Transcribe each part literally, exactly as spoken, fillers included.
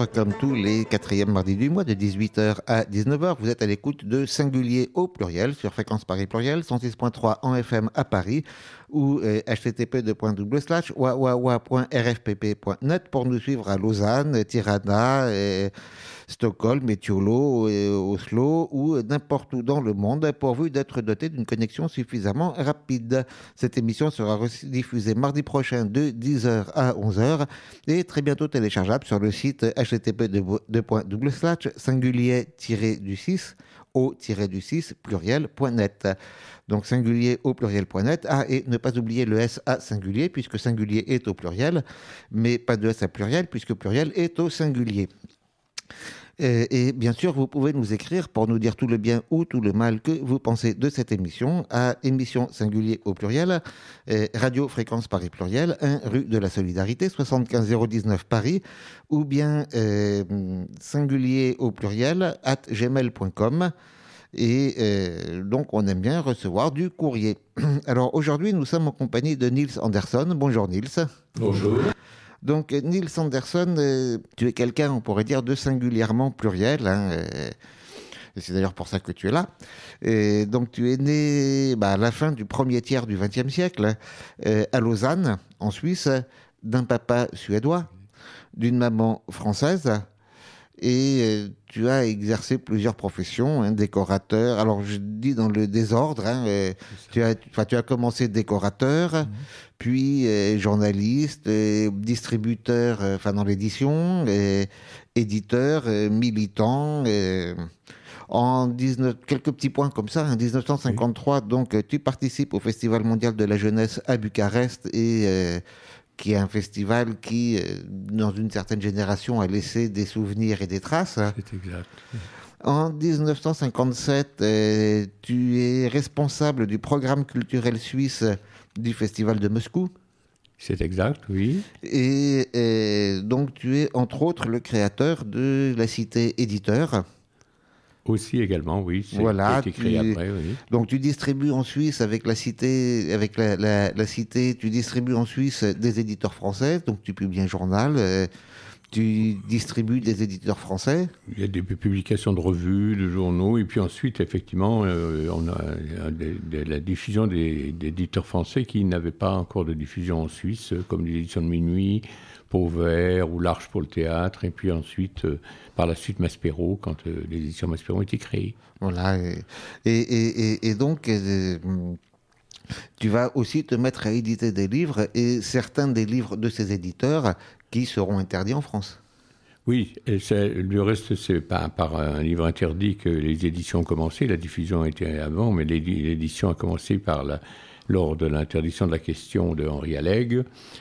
heures, comme tous les quatrièmes mardis du mois, de dix-huit heures à dix-neuf heures. Vous êtes à l'écoute de Singulier au pluriel sur Fréquence Paris Pluriel, cent six point trois en F M à Paris ou euh, h t t p deux points double slash wawawa point r f p p point net pour nous suivre à Lausanne, Tirana, et Stockholm, Étiolo, et Oslo ou n'importe où dans le monde, pourvu d'être doté d'une connexion suffisamment rapide. Cette émission sera diffusée mardi prochain de dix heures à onze heures et très bientôt téléchargeable sur le site h t t p deux points double slash singulier du six au six pluriel point net. Donc singulier au pluriel point net. Ah, et ne pas oublier le S à singulier, puisque singulier est au pluriel, mais pas de S à pluriel, puisque pluriel est au singulier. Et, et bien sûr, vous pouvez nous écrire pour nous dire tout le bien ou tout le mal que vous pensez de cette émission à émission singulier au pluriel, euh, Radio Fréquence Paris Pluriel, un rue de la Solidarité, soixante-quinze zéro dix-neuf Paris, ou bien euh, singulier au pluriel at gmail point com. Et euh, donc, on aime bien recevoir du courrier. Alors, aujourd'hui, nous sommes en compagnie de Niels Anderson. Bonjour, Niels. Bonjour. Donc, Niels Anderson, euh, tu es quelqu'un, on pourrait dire, de singulièrement pluriel. Hein, euh, et c'est d'ailleurs pour ça que tu es là. Et donc, tu es né bah, à la fin du premier tiers du vingtième siècle, euh, à Lausanne, en Suisse, d'un papa suédois, d'une maman française. Et euh, tu as exercé plusieurs professions, hein, décorateur. Alors, je dis dans le désordre, hein, euh, tu, as, tu as commencé décorateur, mmh. puis euh, journaliste, euh, distributeur, enfin euh, dans l'édition, euh, éditeur, euh, militant. Euh, en dix-neuf, quelques petits points comme ça, en dix-neuf cent cinquante-trois, oui. Donc tu participes au Festival mondial de la jeunesse à Bucarest et... Euh, qui est un festival qui, dans une certaine génération, a laissé des souvenirs et des traces. C'est exact. En dix-neuf cent cinquante-sept, euh, tu es responsable du programme culturel suisse du Festival de Moscou. C'est exact, oui. Et euh, donc, tu es, entre autres, le créateur de la Cité Éditeur. Aussi également, oui. C'est voilà, été créé tu, après, oui. Donc tu distribues en Suisse avec la cité, avec la, la, la cité, tu distribues en Suisse des éditeurs français, donc tu publies un journal, euh, tu distribues des éditeurs français. Il y a des publications de revues, de journaux, et puis ensuite, effectivement, euh, on a de, de, la diffusion des, des éditeurs français qui n'avaient pas encore de diffusion en Suisse, comme l'édition de Minuit, Pauvert ou L'Arche pour le théâtre, et puis ensuite, euh, par la suite, Maspero, quand euh, les éditions Maspero ont été créées. Voilà, et, et, et, et donc, euh, tu vas aussi te mettre à éditer des livres, et certains des livres de ces éditeurs qui seront interdits en France. Oui, et c'est, le reste, c'est pas par un livre interdit que les éditions ont commencé, la diffusion était avant, mais l'édition a commencé par la, lors de l'interdiction de la question de Henri Allègue.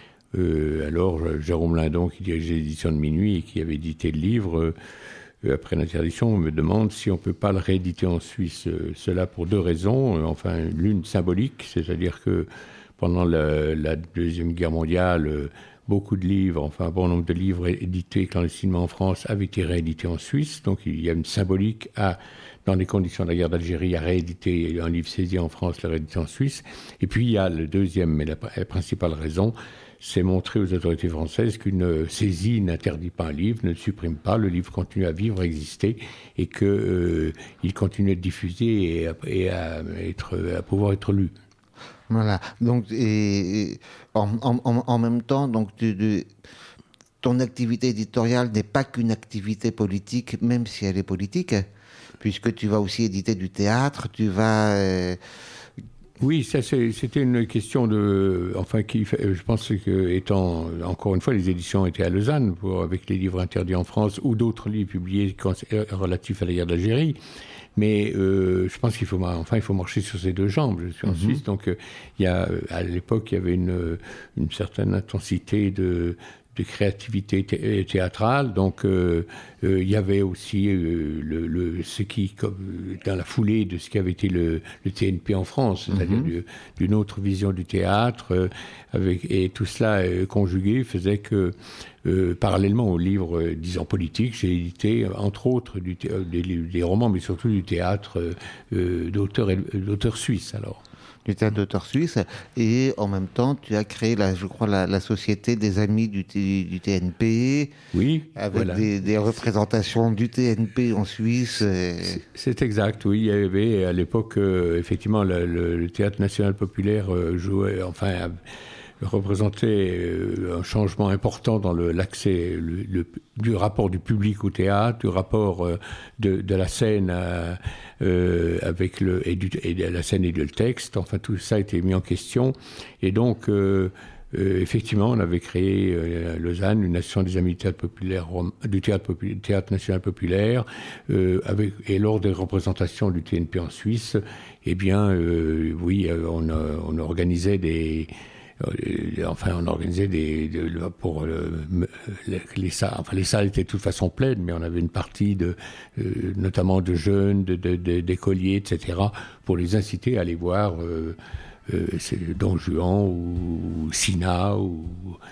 Euh, alors, Jérôme Lindon, qui dirigeait l'édition de Minuit et qui avait édité le livre, euh, après l'interdiction, on me demande si on ne peut pas le rééditer en Suisse. Euh, cela pour deux raisons. Euh, enfin, l'une symbolique, c'est-à-dire que pendant la, la Deuxième Guerre mondiale, euh, beaucoup de livres, enfin un bon nombre de livres édités clandestinement en France avaient été réédités en Suisse. Donc, il y a une symbolique à, dans les conditions de la guerre d'Algérie, à rééditer un livre saisi en France, le rééditer en Suisse. Et puis, il y a le deuxième, mais la, la principale raison, c'est montrer aux autorités françaises qu'une saisie n'interdit pas un livre, ne le supprime pas, le livre continue à vivre, à exister, et qu'il euh, continue à être diffusé et à, et à, être, à pouvoir être lu. Voilà. Donc, et, et en, en, en même temps, donc, tu, tu, ton activité éditoriale n'est pas qu'une activité politique, même si elle est politique, puisque tu vas aussi éditer du théâtre, tu vas... Euh, Oui, ça, c'est, c'était une question de... Enfin, qui, je pense que, étant... Encore une fois, les éditions étaient à Lausanne, pour, avec les livres interdits en France, ou d'autres livres publiés relatifs à la guerre d'Algérie. Mais euh, je pense qu'il faut, enfin, il faut marcher sur ses deux jambes. Je suis en mm-hmm. Suisse, donc euh, il y a, à l'époque, il y avait une, une certaine intensité de... de créativité thé- théâtrale, donc euh, euh, il y avait aussi euh, le, le, ce qui, comme, dans la foulée de ce qui avait été le, le T N P en France, c'est-à-dire mm-hmm. du, d'une autre vision du théâtre, euh, avec, et tout cela euh, conjugué faisait que, euh, parallèlement aux livres, euh, disons, politiques, j'ai édité, entre autres, du thé- des, des romans, mais surtout du théâtre euh, d'auteurs, d'auteurs suisses, alors. du théâtre d'auteur suisse, et en même temps, tu as créé, la, je crois, la, la Société des Amis du, T, du T N P. Oui, avec voilà. des, des représentations du T N P en Suisse. Et... C'est, c'est exact, oui. Il y avait à l'époque, euh, effectivement, le, le, le Théâtre National Populaire euh, jouait, enfin, euh, représentait euh, un changement important dans le, l'accès le, le, du rapport du public au théâtre, du rapport euh, de, de la scène à, euh, avec le et, du, et de la scène et du texte. Enfin, tout ça a été mis en question. Et donc, euh, euh, effectivement, on avait créé euh, à Lausanne une association des amis du théâtre populaire, du théâtre, populaire, théâtre national populaire, euh, avec et lors des représentations du T N P en Suisse, eh bien, euh, oui, on, on organisait des Enfin, on organisait des, de, pour euh, les, les salles. Enfin, les salles étaient de toute façon pleines, mais on avait une partie de, euh, notamment de jeunes, de, de, de, d'écoliers, et cetera, pour les inciter à aller voir euh, euh, Don Juan ou, ou Sina ou,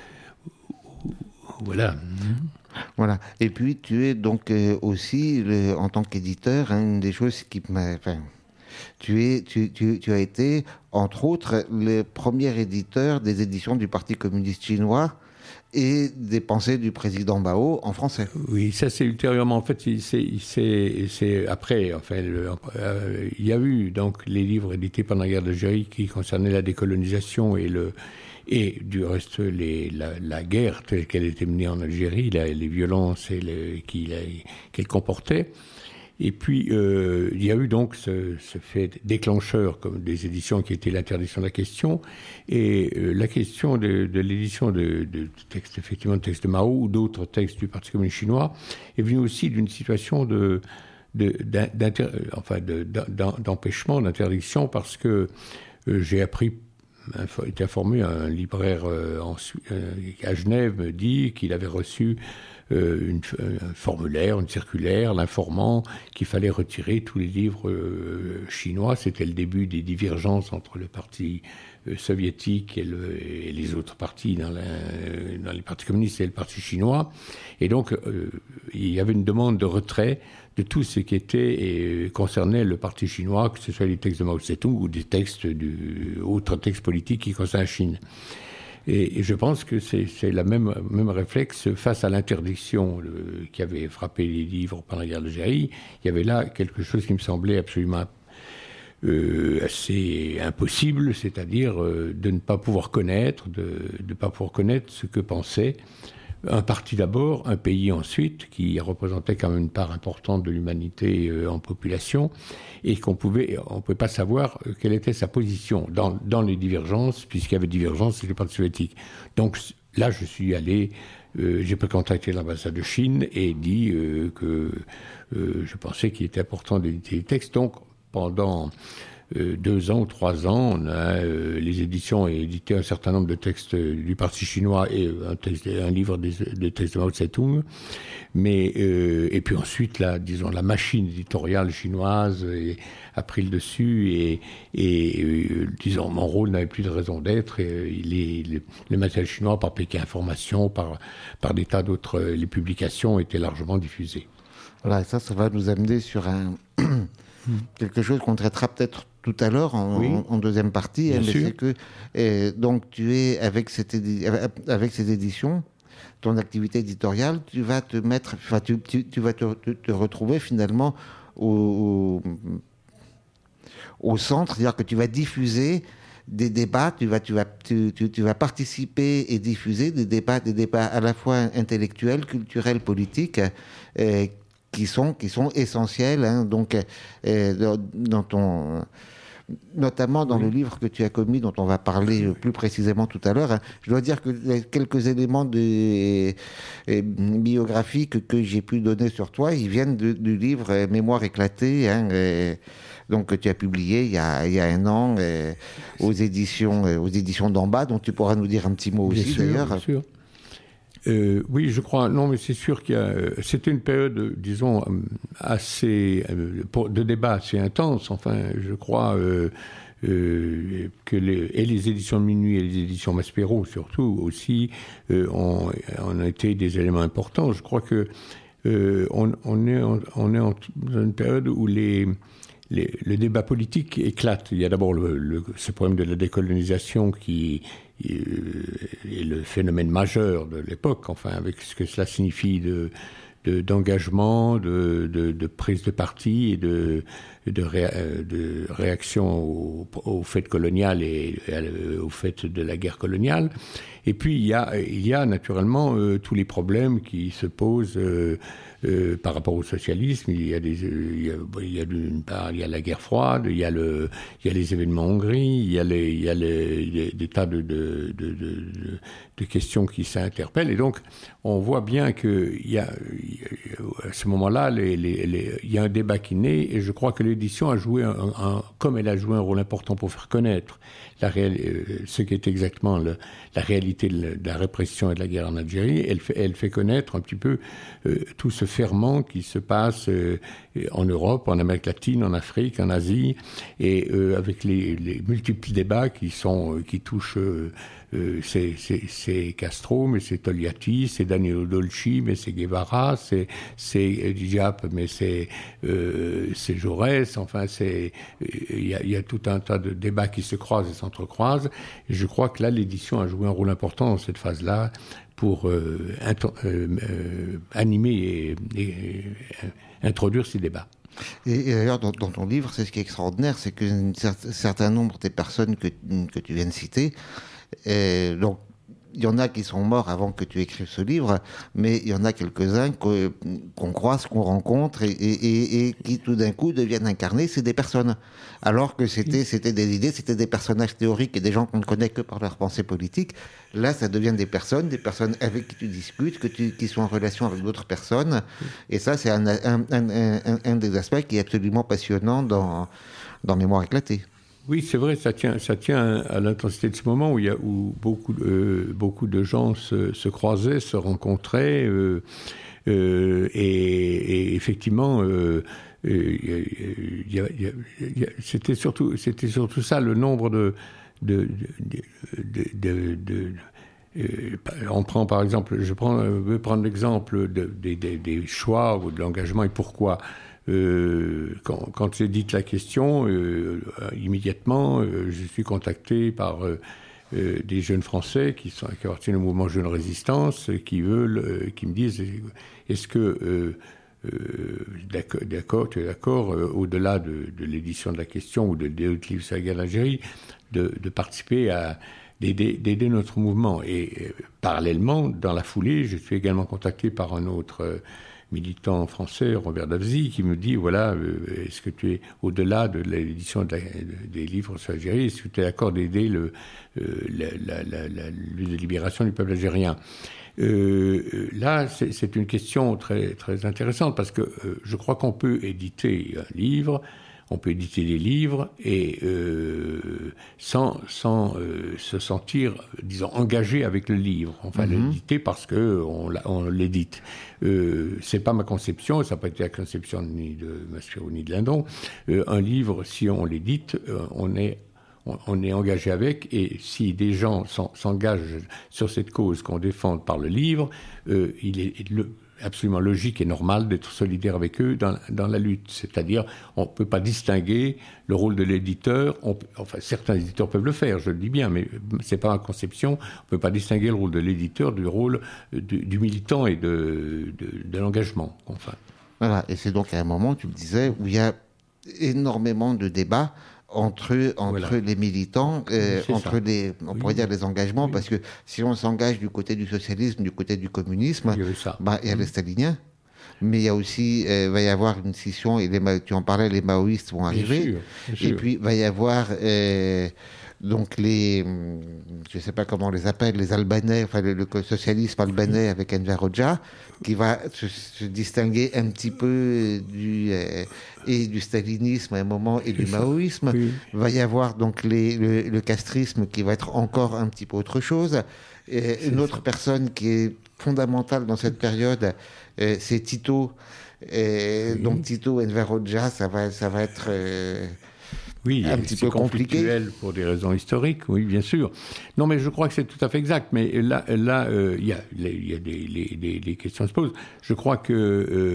ou voilà. Voilà. Et puis, tu es donc euh, aussi, le, en tant qu'éditeur, hein, une des choses qui m'a... Enfin, Tu, es, tu, tu, tu as été, entre autres, le premier éditeur des éditions du Parti communiste chinois et des pensées du président Mao en français. Oui, ça c'est ultérieurement. En fait, c'est, c'est, c'est après. Enfin, le, euh, il y a eu donc les livres édités pendant la guerre d'Algérie qui concernaient la décolonisation et le et du reste les, la, la guerre telle qu'elle était menée en Algérie, la, les violences et le, qui, la, qu'elle comportait. Et puis, euh, il y a eu donc ce, ce fait déclencheur comme des éditions qui étaient l'interdiction de la question. Et euh, la question de, de l'édition de, de textes, effectivement, de textes de Mao ou d'autres textes du Parti communiste chinois est venue aussi d'une situation de, de, d'inter, enfin de, d'empêchement, d'interdiction, parce que euh, j'ai appris, été informé, un libraire euh, en, euh, à Genève me dit qu'il avait reçu Euh, une, un formulaire, une circulaire, l'informant qu'il fallait retirer tous les livres euh, chinois. C'était le début des divergences entre le parti euh, soviétique et, le, et les autres partis dans, la, dans les partis communistes et le parti chinois. Et donc, euh, il y avait une demande de retrait de tout ce qui était et concernait le parti chinois, que ce soit les textes de Mao Tse-tung ou des textes du, autres textes politiques qui concernent la Chine. Et, et je pense que c'est, c'est le même, même réflexe face à l'interdiction le, qui avait frappé les livres pendant la guerre d'Algérie. Il y avait là quelque chose qui me semblait absolument euh, assez impossible, c'est-à-dire euh, de ne pas pouvoir connaître, de ne pas pouvoir connaître ce que pensait un parti d'abord, un pays ensuite, qui représentait quand même une part importante de l'humanité euh, en population, et qu'on pouvait, on pouvait pas savoir euh, quelle était sa position dans, dans les divergences, puisqu'il y avait divergences avec le Parti soviétique. Donc là, je suis allé, euh, j'ai pu contacter l'ambassade de Chine et dit euh, que euh, je pensais qu'il était important d'éditer les textes. Donc pendant Euh, deux ans ou trois ans, on a, euh, les éditions ont édité un certain nombre de textes du Parti chinois et un, texte, un livre des, des textes de Mao Tse-tung. Mais, euh, et puis ensuite, la, disons, la machine éditoriale chinoise est, a pris le dessus et, et euh, disons, mon rôle n'avait plus de raison d'être. Et, il est, le, le matériel chinois, par Pékin Information, par, par des tas d'autres, les publications étaient largement diffusées. Voilà, ça, ça va nous amener sur un... quelque chose qu'on traitera peut-être tout à l'heure en, oui. en, en deuxième partie, hein, mais c'est que euh, donc tu es avec cette édi- avec ces éditions, ton activité éditoriale, tu vas te mettre, enfin tu, tu, tu vas te, te, te retrouver finalement au, au, au centre, c'est-à-dire que tu vas diffuser des débats, tu vas tu vas tu, tu, tu vas participer et diffuser des débats des débats à la fois intellectuels, culturels, politiques. Euh, qui sont qui sont essentiels, hein, donc euh, dans ton notamment dans oui. le livre que tu as commis, dont on va parler plus précisément tout à l'heure. Hein, je dois dire que quelques éléments de, euh, biographiques que j'ai pu donner sur toi, ils viennent de, du livre euh, Mémoire éclatée, hein, euh, donc que tu as publié il y a, il y a un an euh, aux éditions euh, aux éditions d'en bas, dont tu pourras nous dire un petit mot bien aussi sûr, d'ailleurs. Bien sûr. Euh, oui, je crois. Non, mais c'est sûr qu'il y a. C'était une période, disons, assez pour, de débat assez intense. Enfin, je crois euh, euh, que les, et les éditions de Minuit et les éditions Maspero, surtout aussi, euh, ont, ont été des éléments importants. Je crois que euh, on, on est, en, on est en, dans une période où les les, le débat politique éclate. Il y a d'abord le, le, ce problème de la décolonisation qui est le phénomène majeur de l'époque, enfin, avec ce que cela signifie de, de, d'engagement, de, de, de prise de parti et de, de, ré, de réaction au, au fait colonial et au fait de la guerre coloniale. Et puis, il y a, il y a naturellement euh, tous les problèmes qui se posent euh, euh, par rapport au socialisme. Il y a des, euh, il y a, il y a d'une part, il y a la guerre froide, il y a le, il y a les événements en Hongrie, il y a les, il y a les, les, des tas de, de, de, de, de questions qui s'interpellent. Et donc, on voit bien que il y a, à ce moment-là, les, les, les, il y a un débat qui naît, et je crois que l'édition a joué, un, un, comme elle a joué un rôle important pour faire connaître la réelle, ce qui est exactement le, la réalité de la répression et de la guerre en Algérie, elle fait, elle fait connaître un petit peu euh, tout ce ferment qui se passe euh, en Europe, en Amérique latine, en Afrique, en Asie, et euh, avec les, les multiples débats qui sont, euh, qui touchent euh, euh, c'est, c'est, c'est Castro, mais c'est Togliatti, c'est Danilo Dolci, mais c'est Guevara, c'est, c'est Diap, mais c'est, euh, c'est Jaurès, enfin, c'est, il y a, y a tout un tas de débats qui se croisent et s'entrecroisent, et je crois que là, l'édition a joué un rôle important dans cette phase-là pour euh, into- euh, euh, animer et, et, et introduire ces débats. Et, et d'ailleurs, dans, dans ton livre, c'est ce qui est extraordinaire, c'est qu'un certain nombre des personnes que, que tu viens de citer, et donc, il y en a qui sont morts avant que tu écrives ce livre, mais il y en a quelques-uns que, qu'on croise, qu'on rencontre et, et, et, et qui tout d'un coup deviennent incarnés, c'est des personnes. Alors que c'était, c'était des idées, c'était des personnages théoriques et des gens qu'on ne connaît que par leur pensée politique. Là, ça devient des personnes, des personnes avec qui tu discutes, que tu, qui sont en relation avec d'autres personnes. Et ça, c'est un, un, un, un, un des aspects qui est absolument passionnant dans, dans Mémoire éclatée. Oui, c'est vrai, ça tient, ça tient à l'intensité de ce moment où, il y a, où beaucoup, euh, beaucoup de gens se, se croisaient, se rencontraient, euh, euh, et, et effectivement, euh, euh, y a, y a, y a, c'était surtout, c'était surtout ça, le nombre de, de, de, de, de, de Euh, on prend par exemple, je, prends, je veux prendre l'exemple de, de, de, des choix ou de l'engagement et pourquoi. Euh, quand, quand j'édite la question, euh, immédiatement, euh, je suis contacté par euh, euh, des jeunes Français qui, sont, qui appartiennent au mouvement Jeunes Résistance, qui veulent, euh, qui me disent, est-ce que euh, euh, d'accord, d'accord, tu es d'accord, euh, au-delà de, de l'édition de la question ou de d'autres livres sur la guerre d'Algérie, de, de participer à D'aider, d'aider notre mouvement. Et euh, parallèlement, dans la foulée, je suis également contacté par un autre euh, militant français, Robert Davzy, qui me dit, voilà, euh, est-ce que tu es au-delà de l'édition de la, de, des livres sur l'Algérie, est-ce que tu es d'accord d'aider le, euh, la, la, la, la lutte de libération du peuple algérien? Euh, là, c'est, c'est une question très, très intéressante, parce que euh, je crois qu'on peut éditer un livre, on peut éditer des livres et euh, sans, sans euh, se sentir, disons, engagé avec le livre. Enfin, mm-hmm. l'éditer parce qu'on on l'édite. Euh, c'est pas ma conception, ça n'a pas été la conception ni de Maspero ni de Lindon. Euh, un livre, si on l'édite, euh, on est on, on est engagé avec, et si des gens s'engagent sur cette cause qu'on défend par le livre, euh, il est le absolument logique et normal d'être solidaire avec eux dans, dans la lutte. C'est-à-dire, on ne peut pas distinguer le rôle de l'éditeur. On, enfin, certains éditeurs peuvent le faire, je le dis bien, mais ce n'est pas ma conception. On ne peut pas distinguer le rôle de l'éditeur du rôle du, du militant et de, de, de l'engagement. Enfin. Voilà, et c'est donc à un moment, tu me disais, où il y a énormément de débats entre, entre voilà. les militants, euh, entre ça. les, on oui. pourrait dire les engagements, oui. parce que si on s'engage du côté du socialisme, du côté du communisme, il y, bah, il y a oui. les staliniens, mais il y a aussi, euh, va y avoir une scission, et les, tu en parlais, les maoïstes vont arriver, bien sûr, bien sûr. Et puis va y avoir euh, donc les, je ne sais pas comment on les appelle, les Albanais, enfin le, le socialisme albanais avec Enver Hoxha, qui va se, se distinguer un petit peu du euh, et du stalinisme à un moment et du maoïsme. Oui. Va y avoir donc les, le, le castrisme qui va être encore un petit peu autre chose. Et une autre ça. personne qui est fondamentale dans cette période, euh, c'est Tito. Et oui. Donc Tito, Enver Hoxha, ça va, ça va être euh, oui, un petit peu compliqué. Pour des raisons historiques, oui, bien sûr. Non, mais je crois que c'est tout à fait exact. Mais là, là, il euh, y a, il y a des, les, les, les questions se posent. Je crois que euh,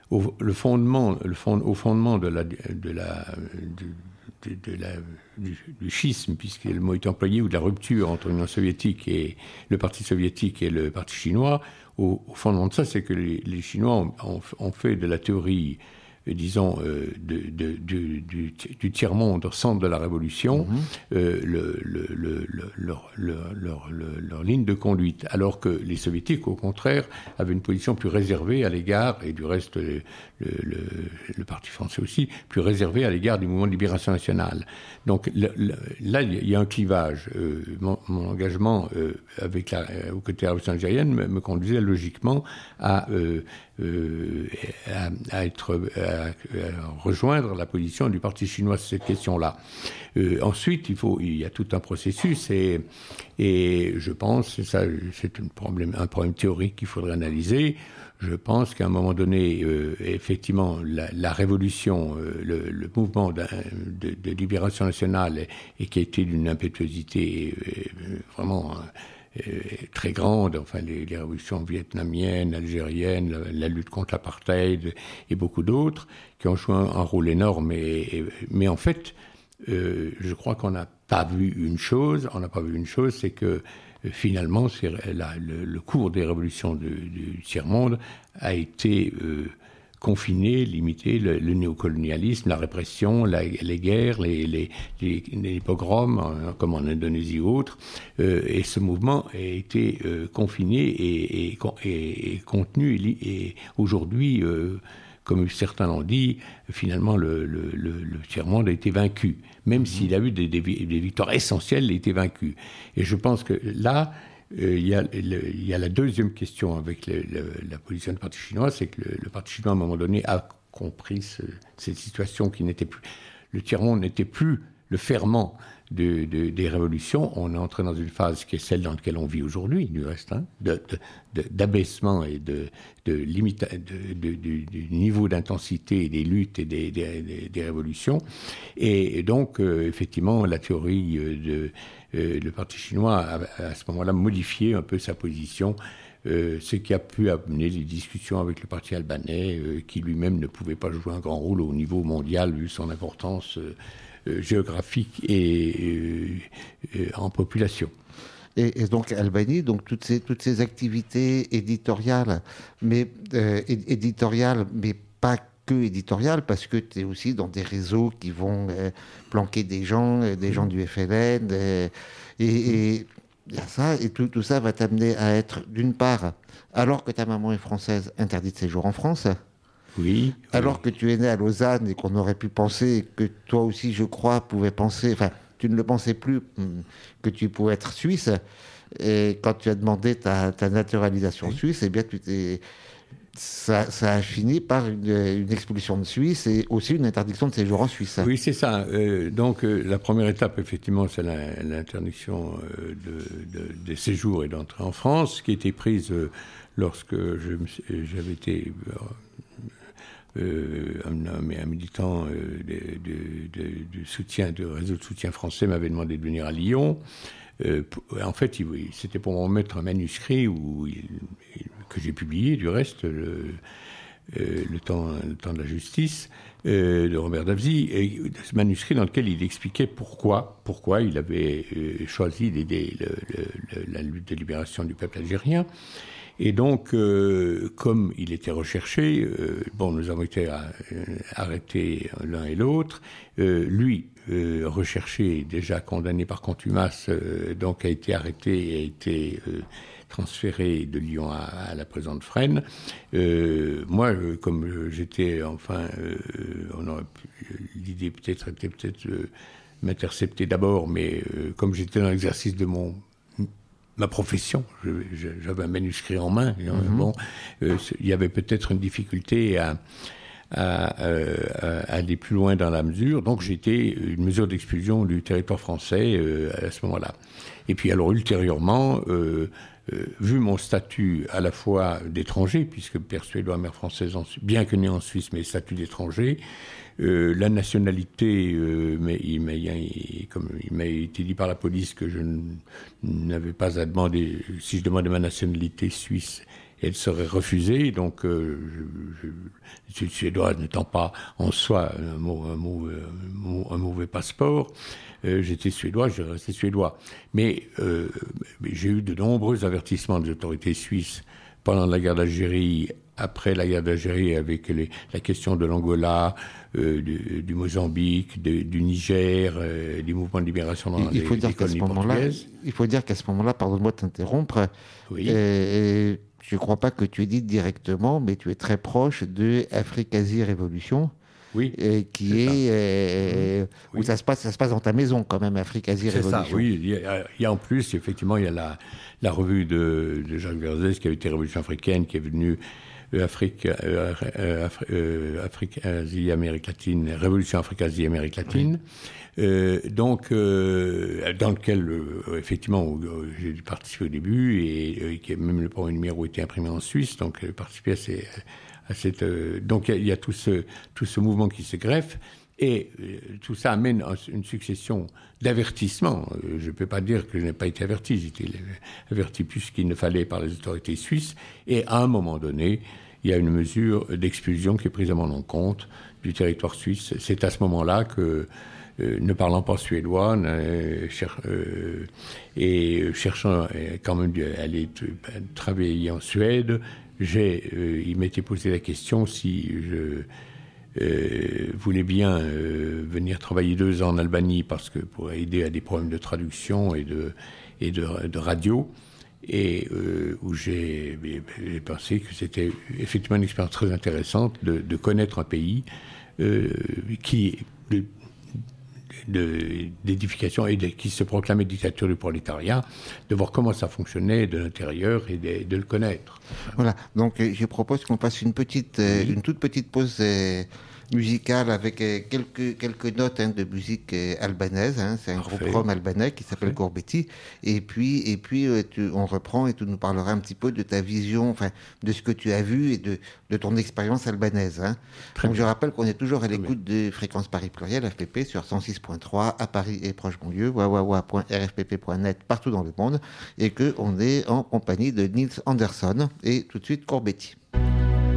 au, le fondement, le fond, au fondement de la, de la, de, de, de la, du, du schisme, puisque le mot est employé, ou de la rupture entre l'Union soviétique et le Parti soviétique et le Parti chinois, au, au fondement de ça, c'est que les, les Chinois ont, ont, ont fait de la théorie, disons, euh, de, de, de, du, du tiers-monde au centre de la Révolution, mmh. euh, le, le, le, le, leur, leur, leur, leur ligne de conduite, alors que les Soviétiques, au contraire, avaient une position plus réservée à l'égard, et du reste, le, le, le, le Parti français aussi, plus réservé à l'égard du mouvement de libération nationale. Donc le, le, là, il y a un clivage. Euh, mon, mon engagement euh, avec la, aux côtés de la Révolution algérienne me, me conduisait logiquement à... Euh, Euh, à, à, être, à, à rejoindre la position du Parti chinois sur cette question-là. Euh, ensuite, il, faut, il y a tout un processus et, et je pense, et ça, c'est un problème, un problème théorique qu'il faudrait analyser. Je pense qu'à un moment donné, euh, effectivement, la, la révolution, euh, le, le mouvement de, de libération nationale, et, et qui a été d'une impétuosité euh, vraiment... Euh, très grande, enfin les, les révolutions vietnamiennes, algériennes, la, la lutte contre l'apartheid et beaucoup d'autres qui ont joué un, un rôle énorme. Et, et, mais en fait, euh, je crois qu'on n'a pas vu une chose. On n'a pas vu une chose, c'est que euh, finalement, c'est la, le, le cours des révolutions de, du tiers-monde a été euh, confiné, limité, le, le néocolonialisme, la répression, la, les guerres, les, les, les, les pogroms, hein, comme en Indonésie ou autres, euh, et ce mouvement a été euh, confiné et, et, et, et contenu. Et, et aujourd'hui, euh, comme certains l'ont dit, finalement, le, le, le, le tiers-monde a été vaincu, même mmh. s'il a eu des, des, des victoires essentielles, il a été vaincu. Et je pense que là, Euh, il, y a, le, il y a la deuxième question avec le, le, la position du Parti chinois, c'est que le, le Parti chinois, à un moment donné, a compris ce, cette situation qui n'était plus... Le tiers-monde n'était plus le ferment de, de, des révolutions. On est entré dans une phase qui est celle dans laquelle on vit aujourd'hui, du reste, hein, de, de, de, d'abaissement et de, de limita, de, de, de, du niveau d'intensité des luttes et des, des, des, des révolutions. Et, et donc, euh, effectivement, la théorie de... Euh, le Parti chinois a, à ce moment-là, modifié un peu sa position, euh, ce qui a pu amener les discussions avec le Parti albanais, euh, qui lui-même ne pouvait pas jouer un grand rôle au niveau mondial, vu son importance euh, euh, géographique et euh, euh, en population. Et, et donc Albanie, donc toutes ces toutes ces activités éditoriales, mais euh, éditoriales, mais pas que éditoriales, parce que tu es aussi dans des réseaux qui vont euh, planquer des gens, euh, des gens du F L N, euh, et, et y a ça, et tout, tout ça va t'amener à être, d'une part, alors que ta maman est française, interdit de séjour en France. Oui. Alors oui. que tu es né à Lausanne et qu'on aurait pu penser que toi aussi, je crois, pouvais penser, enfin, tu ne le pensais plus, que tu pouvais être suisse. Et quand tu as demandé ta, ta naturalisation oui. suisse, eh bien, tu t'es... Ça, ça a fini par une, une expulsion de Suisse et aussi une interdiction de séjour en Suisse. Oui, c'est ça. Euh, donc, euh, la première étape, effectivement, c'est la, l'interdiction euh, de, de, de séjour et d'entrée en France, qui a été prise euh, lorsque je, j'avais été euh, euh, un, un militant euh, de, de, de, de soutien, de réseau de soutien français m'avait demandé de venir à Lyon. Euh, en fait, il, c'était pour me remettre un manuscrit où il, que j'ai publié, du reste, le, euh, le, temps, le temps de la justice, euh, de Robert Davzy, et ce manuscrit dans lequel il expliquait pourquoi, pourquoi il avait euh, choisi d'aider le, le, le, la lutte de libération du peuple algérien. Et donc, euh, comme il était recherché, euh, bon, nous avons été à, euh, arrêtés l'un et l'autre. Euh, lui, euh, recherché, déjà condamné par contumace, euh, donc a été arrêté et a été euh, transféré de Lyon à, à la prison de Fresnes. Euh, moi, euh, comme j'étais, enfin, euh, on aurait pu, l'idée peut-être était peut-être euh, m'intercepter d'abord, mais euh, comme j'étais dans l'exercice de mon ma profession, je, je, j'avais un manuscrit en main. Mm-hmm. Bon, euh, il y avait peut-être une difficulté à, à, euh, à aller plus loin dans la mesure. Donc, j'étais une mesure d'expulsion du territoire français euh, à ce moment-là. Et puis, alors, ultérieurement, euh, euh, vu mon statut à la fois d'étranger, puisque père suédois, mère française, en, bien que né en Suisse, mais statut d'étranger, Euh, la nationalité, euh, mais il m'a, il, comme il m'a été dit par la police que je n'avais pas à demander, si je demandais ma nationalité suisse, elle serait refusée. Donc, euh, je, je, suédois n'étant pas en soi un, mot, un, mot, un mauvais passeport, euh, j'étais suédois, je restais suédois. Mais euh, j'ai eu de nombreux avertissements des autorités suisses pendant la guerre d'Algérie, après la guerre d'Algérie, avec les, la question de l'Angola, euh, du, du Mozambique, de, du Niger, euh, des mouvements de libération dans il les, faut dire les colonies portugaises. Il faut dire qu'à ce moment-là, pardonne-moi de t'interrompre, oui. euh, je ne crois pas que tu es dit directement, mais tu es très proche de Afrique-Asie Révolution. Oui, euh, qui est, est euh, oui. où ça se passe, ça se passe dans ta maison quand même, Afrique-Asie Révolution. C'est ça, oui. Il y, a, il y a en plus, effectivement, il y a la, la revue de, de Jacques Verzès qui a été Révolution africaine, qui est venue euh, Afrique, euh, euh, euh, Afrique, Asie, Amérique latine, Révolution Afrique, Asie, Amérique latine. Oui. Euh, donc, euh, dans lequel, euh, effectivement, euh, j'ai participé au début et euh, qui même le premier numéro était imprimé en Suisse, donc j'ai participé à ces À cette, euh, donc il y, y a tout ce, tout ce mouvement qui se greffe et euh, tout ça amène une succession d'avertissements. Euh, je ne peux pas dire que je n'ai pas été averti, j'étais averti plus qu'il ne fallait par les autorités suisses et à un moment donné, il y a une mesure d'expulsion qui est prise à mon encontre du territoire suisse. C'est à ce moment-là que, euh, ne parlant pas suédois euh, cher, euh, et cherchant euh, quand même à aller travailler en Suède, J'ai, euh, il m'était posé la question si je euh, voulais bien euh, venir travailler deux ans en Albanie parce que pour aider à des problèmes de traduction et de, et de, de radio, et euh, où j'ai, j'ai pensé que c'était effectivement une expérience très intéressante de, de connaître un pays euh, qui de, De, d'édification et de, qui se proclamait dictature du prolétariat, de voir comment ça fonctionnait de l'intérieur et de, de le connaître. Voilà, donc euh, je propose qu'on fasse une, petite, euh, oui. une toute petite pause euh, musicale avec euh, quelques, quelques notes hein, de musique euh, albanaise. Hein. C'est un Parfait. groupe rom albanais qui s'appelle Gorbetti. Et puis, et puis euh, tu, on reprend et tu nous parleras un petit peu de ta vision, enfin, de ce que tu as vu et de, de ton expérience albanaise. Hein. Donc bien. Je rappelle qu'on est toujours à l'écoute de Fréquence Paris Pluriel, F P P, sur cent six point trois à Paris et proche banlieue, wawawa point r f p p point net partout dans le monde, et qu'on est en compagnie de Nils Andersson et tout de suite Gorbetti.